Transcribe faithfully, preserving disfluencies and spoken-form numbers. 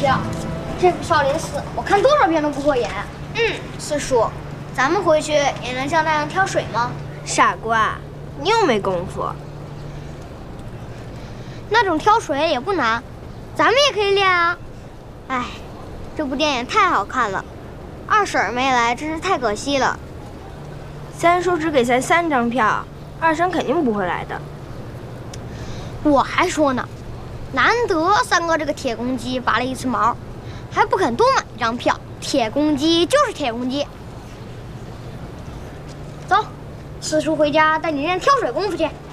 票。这部少林寺我看多少遍都不过瘾。嗯，四叔，咱们回去也能像那样挑水吗？ 傻瓜，你又没功夫。 那种挑水也不难，咱们也可以练啊。哎，这部电影太好看了，二婶没来真是太可惜了。 三叔只给咱三张票，二婶肯定不会来的。 我还说呢，难得三哥这个铁公鸡拔了一次毛，还不肯多买一张票。铁公鸡就是铁公鸡。走，四叔回家带你练挑水功夫去。